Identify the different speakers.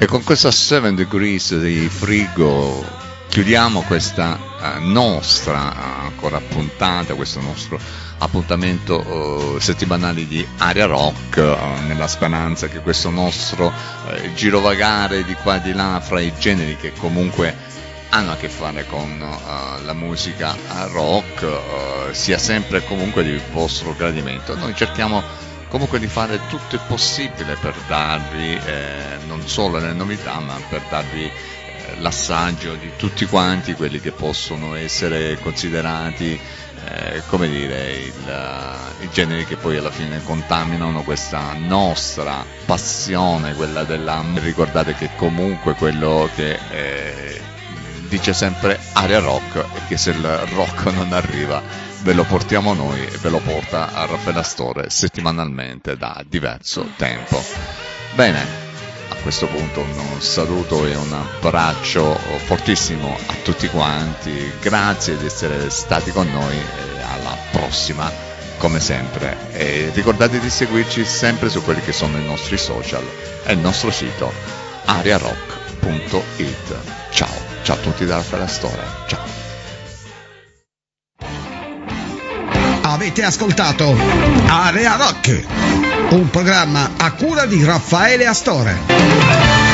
Speaker 1: E con questa 7 Degrees di Frigo chiudiamo questa nostra ancora puntata, questo nostro appuntamento settimanale di Area Rock, nella speranza che questo nostro girovagare di qua e di là fra i generi che comunque hanno a che fare con la musica rock sia sempre comunque di vostro gradimento. Noi cerchiamo comunque di fare tutto il possibile per darvi non solo le novità, ma per darvi l'assaggio di tutti quanti quelli che possono essere considerati come dire i generi che poi alla fine contaminano questa nostra passione, quella della... Ricordate che comunque quello che dice sempre Area Rock è che se il rock non arriva ve lo portiamo noi e ve lo porta a Raffaele Astore settimanalmente da diverso tempo. Bene, a questo punto un saluto e un abbraccio fortissimo a tutti quanti, grazie di essere stati con noi e alla prossima come sempre, e ricordate di seguirci sempre su quelli che sono i nostri social e il nostro sito arearock.it. Ciao a tutti da Raffaele Astore, ciao.
Speaker 2: Avete ascoltato Area Rock, un programma a cura di Raffaele Astore.